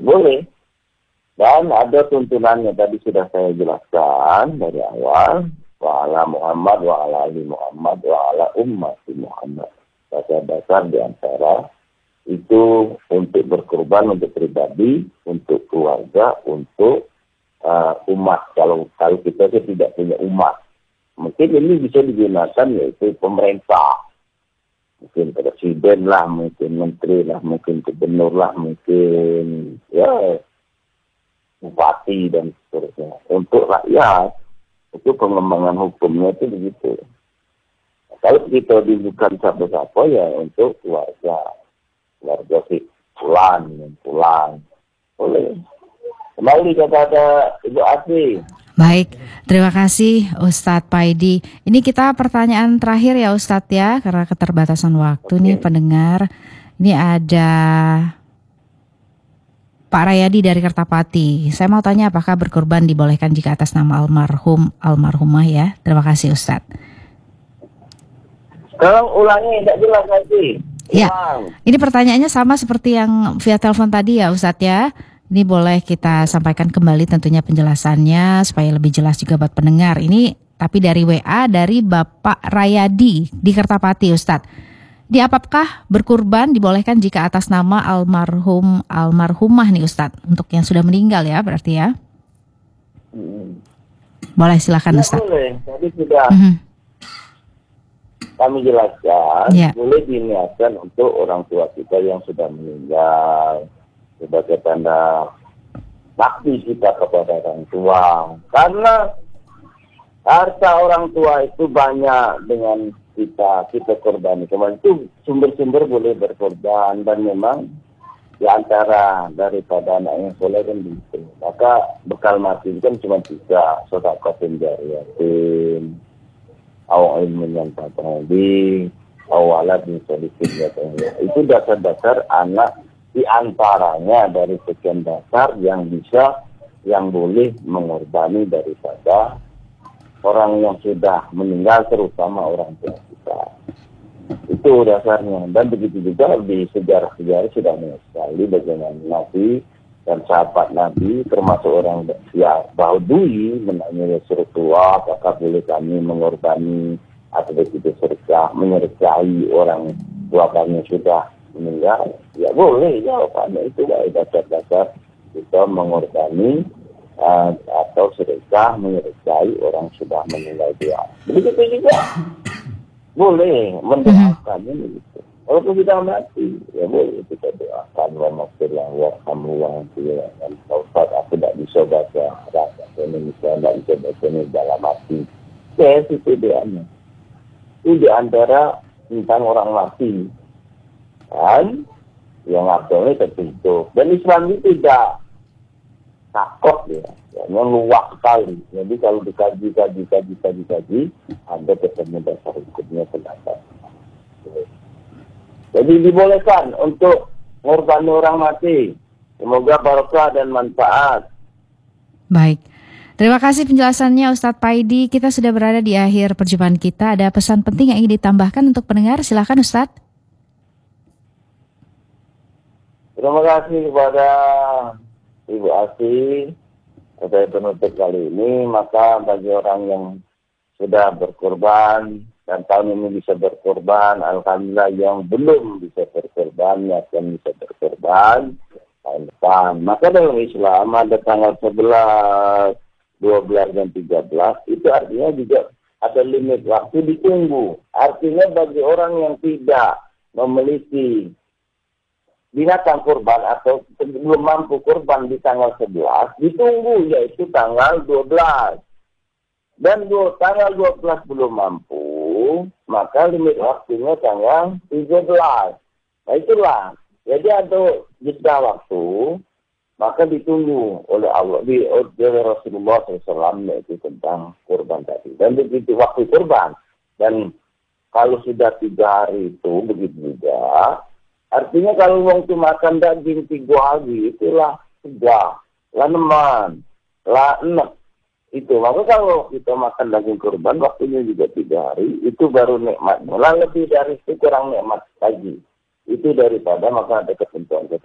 boleh. Dan ada tuntunannya, tadi sudah saya jelaskan dari awal, wa ala Muhammad, wa ala ali Muhammad, wa ala ummati Muhammad. Dasar-dasar di antara itu untuk berkorban, untuk pribadi, untuk keluarga, untuk umat. Kalau kita tidak punya umat, mungkin ini bisa digunakan yaitu pemerintah. Mungkin presiden lah, mungkin menteri lah, mungkin gubernur lah, mungkin ya bupati dan seterusnya. Untuk rakyat, itu pengembangan hukumnya itu begitu. Kalau kita dibuka siapa-siapa ya untuk keluarga si pulang. Boleh. Kembali kepada Ibu Asri. Baik, terima kasih Ustadz Paidi. Ini kita pertanyaan terakhir ya Ustadz ya, karena keterbatasan waktu nih pendengar. Ini ada Pak Rayadi dari Kertapati. Saya mau tanya apakah berkorban dibolehkan jika atas nama almarhumah ya? Terima kasih Ustadz. Sekarang ulangi, tidak jelas lagi. Ya, ini pertanyaannya sama seperti yang via telepon tadi ya Ustadz ya. Ini boleh kita sampaikan kembali tentunya penjelasannya supaya lebih jelas juga buat pendengar. Ini tapi dari WA dari Bapak Rayadi di Kertapati Ustadz. Di apakah berkurban dibolehkan jika atas nama almarhumah nih Ustadz? Untuk yang sudah meninggal ya berarti ya. Boleh silakan Ustadz. Boleh, tadi sudah kami jelaskan. Boleh diniatkan untuk orang tua kita yang sudah meninggal, sebagai tanda bakti kita kepada orang tua. Karena harta orang tua itu banyak dengan kita korban. Kemarin itu sumber-sumber boleh berkorban dan memang di antara daripada anak yang soleh kan gitu. Maka bekal mati kan cuma 3, sedekahun jariyatin, awal ilmu yang tadi, awalat bin solihin. Itu dasar-dasar anak di antaranya dari sekian dasar yang boleh mengorbani daripada orang yang sudah meninggal, terutama orang tua kita. Itu dasarnya. Dan begitu juga di sejarah-sejarah sudah banyak sekali bagaimana Nabi dan sahabat Nabi, termasuk orang ya Baudui menanya Rasulullah, apakah boleh kami mengorbani atau begitu menyertai orang tua kami sudah meninggal? Ya boleh, jawabannya itu dasar-dasar kita mengorbani atau sedekah menyertai orang sudah meninggal dia. Begitu juga boleh mendoakannya begitu. Walaupun sudah mati, ya boleh kita doakan wa maghfirlah warhamhu dan Ustaz aku tidak bisa baca bahasa Indonesia, tidak bisa baca ini dalam hati. Ya itu doanya. Itu di antara tentang orang mati. Dan yang agamanya tertutup. Dan Islam itu tidak takut ya, luas sekali. Jadi kalau dikaji, ada ketemu dasar hukumnya pendapat. Jadi dibolehkan untuk mengorbankan orang mati. Semoga barokah dan manfaat. Baik. Terima kasih penjelasannya Ustadz Paidi. Kita sudah berada di akhir perjumpaan kita. Ada pesan penting yang ingin ditambahkan untuk pendengar? Silakan Ustadz. Terima kasih kepada Ibu Asy sebagai penutup kali ini. Maka bagi orang yang sudah berkorban dan tahun ini bisa berkorban, alhamdulillah. Yang belum bisa berkorban, akan bisa berkorban tahun depan. Maka dalam Islam ada tanggal 11, 12 dan 13. Itu artinya juga ada limit waktu ditunggu. Artinya bagi orang yang tidak memiliki binatang kurban atau belum mampu kurban di tanggal 11, ditunggu yaitu tanggal 12. Dan tanggal 12 belum mampu, maka limit waktunya tanggal 13. Nah itulah. Jadi ada jeda waktu, maka ditunggu oleh Allah, oleh Rasulullah SAW, yaitu tentang kurban tadi. Dan begitu waktu kurban. Dan kalau sudah 3 hari itu, begitu juga. Artinya kalau orang itu makan daging 3 hari, itulah 3, laneman, enek. Itu. Maka kalau kita makan daging kurban, waktunya juga 3 hari, itu baru nikmat. Lah lebih dari itu kurang nikmat lagi. Itu daripada maka ada ketentuan